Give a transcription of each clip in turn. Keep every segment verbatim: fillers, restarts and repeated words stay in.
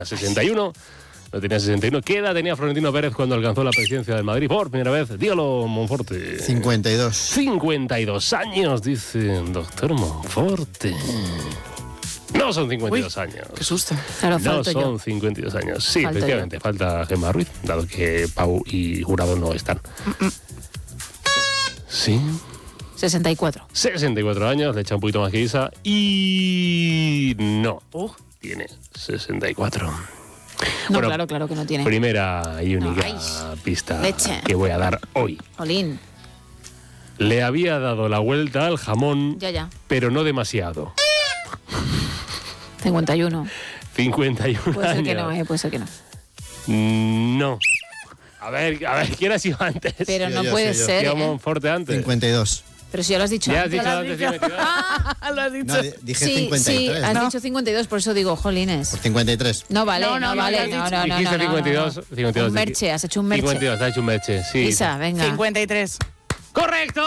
sesenta y uno. No tenía sesenta y uno. ¿Qué edad tenía Florentino Pérez cuando alcanzó la presidencia del Madrid por primera vez? Dígalo, Monforte. cincuenta y dos. cincuenta y dos años, dice doctor Monforte. No son cincuenta y dos Uy, años. Qué susto. Claro, No falto son yo. cincuenta y dos años. Sí, Falto efectivamente, falta Gemma Ruiz, dado que Pau y Jurado no están. Sí. sesenta y cuatro. sesenta y cuatro años, le echa un poquito más que Isa. Y no, Uh, tiene sesenta y cuatro. No, Bueno, claro, claro que no tiene. Primera y única Ay, pista leche. que voy a dar hoy. Olín, Le había dado la vuelta al jamón, ya, ya. pero no demasiado. cincuenta y uno. cincuenta y uno Puede ser años. que no, eh, puede ser que no. Mm, No. A ver, a ver, ¿quién ha sido antes? Pero Sí, no yo, puede sí, yo. ser. ¿Qué ¿eh? Monforte antes? cincuenta y dos. Pero si ya lo has dicho ¿Ya has antes. dicho antes cincuenta y dos? lo has dicho. No, di- dije Sí, cincuenta y sí, tres. has ¿no? dicho cincuenta y dos, por eso digo, jolines. Por cincuenta y tres. No vale, No, no, no, no, vale. lo has No, dicho. no, no, Dijiste no, no, cincuenta y dos, no. cincuenta y dos. Un merche, has hecho un merche. cincuenta y dos, has hecho un merche, sí. Isa, venga. cincuenta y tres. ¡Correcto!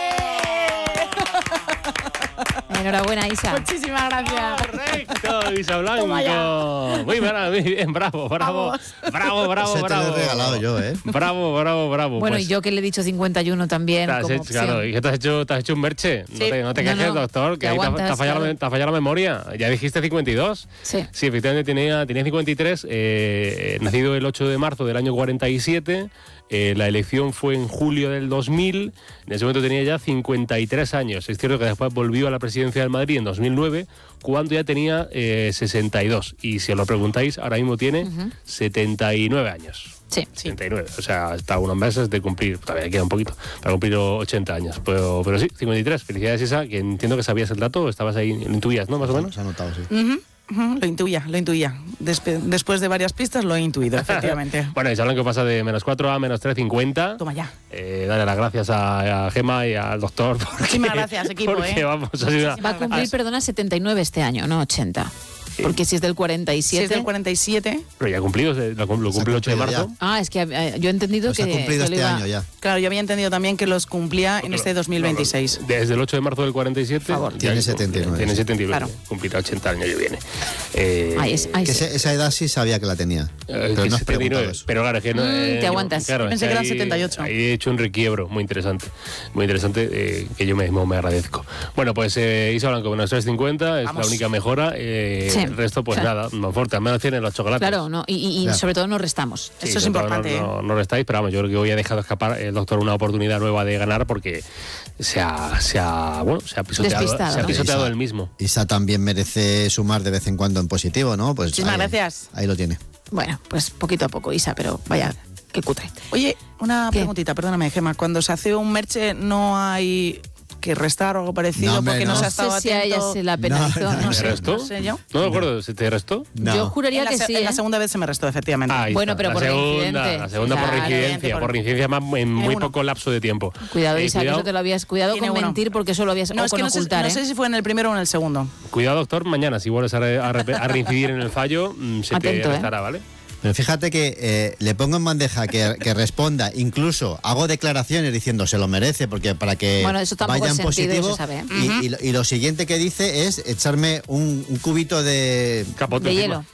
Enhorabuena, Isa. Muchísimas gracias. Correcto, Isa Toma Blanco. Muy bien, muy bien, bravo, bravo. Vamos. Bravo, bravo, Ese te lo he bravo. regalado yo, ¿eh? Bravo, bravo, bravo. Bueno, Pues, y yo que le he dicho cincuenta y uno también. te has como hecho, opción. claro, ¿y qué te has hecho? ¿Te has hecho un merche? No Sí. te, no te No, quejes, no, doctor, que te ahí te, ha- aguantas, te ha fallado, claro. la- te ha fallado la memoria. Ya dijiste cincuenta y dos. Sí. Sí, efectivamente tenía, tenía cincuenta y tres, eh, nacido el ocho de marzo del año cuarenta y siete, eh, la elección fue en julio del dos mil, en ese momento tenía ya cincuenta y tres años. Es cierto que después volvió a la presidencia del Madrid en dos mil nueve, cuando ya tenía eh, sesenta y dos. Y si os lo preguntáis, ahora mismo tiene setenta y nueve años. Sí. setenta y nueve, o sea, está a unos meses de cumplir, todavía queda un poquito, para cumplir ochenta años. Pero, pero sí, cincuenta y tres. Felicidades, Isa, que entiendo que sabías el dato, estabas ahí, lo intuías, ¿no? Más o menos. Se ha notado, sí. Ujú, ujú, lo intuía, lo intuía. Despe- después de varias pistas lo he intuido, efectivamente. Bueno, y saben que pasa de menos cuatro a menos tres cincuenta. Toma ya. Eh, dale las gracias a, a Gemma y al doctor. Porque, Muchísimas gracias, equipo, Porque ¿eh? vamos, ha sido una- Va a cumplir, perdona, setenta y nueve este año, no ochenta. Porque si es del cuarenta y Si es siete. del cuarenta y siete, Pero ya ha cumplido, se- lo, cum- lo Se ha cumple el ocho de cumplido marzo. Ah, es que eh, yo he entendido Pues que. ha cumplido que lo este iba- año ya. claro, yo había entendido también que los cumplía en este dos mil veintiséis. Desde el ocho de marzo del cuarenta y siete. Favor. ya Tiene hay- setenta y nueve, Tiene sí. setenta y nueve. Claro. Cumplirá ochenta el año que viene. Eh, Ahí es, ahí Que sí. ese- esa edad sí sabía que la tenía. Eh, Pero que no has setenta y preguntado nueve. eso. Pero claro, es que no. Mm, eh, te aguantas. Claro, Pensé es que eran ahí- setenta y ocho. Ahí he hecho un requiebro muy interesante. Muy interesante, eh, que yo mismo me agradezco. Bueno, pues eh, Isa Blanco, menos tres cincuenta, es Vamos. la única mejora. eh, Sí. El resto, pues Sí. nada, más fuerte. Al menos tienen los chocolates. Claro, no, y, y- y Claro. sobre todo no restamos. Sí, Eso es sobre todo importante, No, no, no lo estáis, pero vamos, yo creo que hoy ha dejado escapar el doctor una oportunidad nueva de ganar porque se ha, se ha, bueno, se ha pisoteado, Despistado, se ha ¿no? pisoteado Isa. el mismo. Isa también merece sumar de vez en cuando en positivo, ¿no? Pues Muchísimas ahí- gracias. Ahí lo tiene. Bueno, pues poquito a poco, Isa, pero vaya, qué cutre. Oye, una ¿Qué? preguntita, perdóname, Gemma. Cuando se hace un merche, ¿no hay que restar o algo parecido No, hombre, porque no, no. se ha No estado sé si a ella atento? se la penalizó. No, No, no, ¿Te sé. restó? no sé yo. No me acuerdo, ¿se te restó? No. Yo juraría En la, que se- sí. en la ¿eh? segunda vez se me restó, efectivamente. Ahí Bueno, está. pero la por segunda, reincidente. La segunda por Claro. reincidencia, Por- por reincidencia más en muy Tiene uno. poco lapso de tiempo. Cuidado, Eh, Isa, que cuidado, eso te lo habías. Cuidado Tiene con uno. mentir porque eso lo habías. No, o es con que no sé, ocultar, no ¿eh? sé si fue en el primero o en el segundo. cuidado, doctor, mañana si vuelves a, re- a re- a reincidir en el fallo, mm, se Atento, te ¿eh? restará, ¿vale? Pero fíjate que eh, le pongo en bandeja que, que responda, incluso hago declaraciones diciendo se lo merece, porque para que Bueno, eso tampoco vaya es en sentido, positivo. se sabe, ¿eh? y, y lo, y lo siguiente que dice es echarme un, un cubito de, Capote De encima. hielo.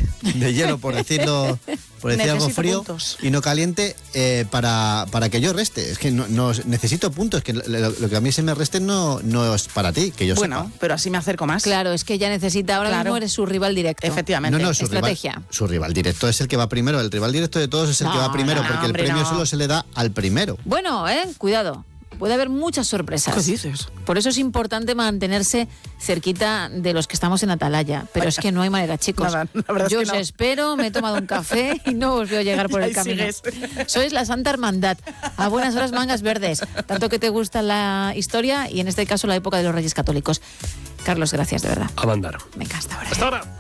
de hielo, por decirlo, por decir algo Necesito frío puntos. y no caliente, eh, para, para que yo reste. Es que no, no- necesito puntos, que lo, lo que a mí se me reste no, no es para ti, que yo Bueno, sepa. pero así me acerco más. Claro, es que ella necesita. Ahora Claro. mismo eres su rival directo. Efectivamente. No, no, su rival, Estrategia. su rival directo es el que va primero. El rival directo de todos es el No, que va primero, no, porque hombre, el premio no. solo se le da al primero. Bueno, ¿eh? Cuidado. Puede haber muchas sorpresas. ¿Qué dices? Por eso es importante mantenerse cerquita de los que estamos en Atalaya. Pero es que no hay manera, chicos. Nada, la verdad es Yo que os no. espero, me he tomado un café y no os veo llegar por Y el ahí camino. sigues. Sois la Santa Hermandad. A buenas horas, mangas verdes. Tanto que te gusta la historia y en este caso la época de los Reyes Católicos. Carlos, gracias, de verdad. A mandar. Me encanta ahora. Hasta ahora.